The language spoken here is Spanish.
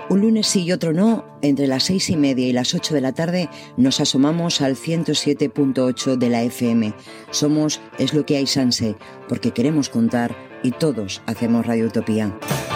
Un lunes sí y otro no, entre las 6:30 y las 8 de la tarde, nos asomamos al 107.8 de la FM. Somos Es lo que hay Sanse, porque queremos contar y todos hacemos Radio Utopía.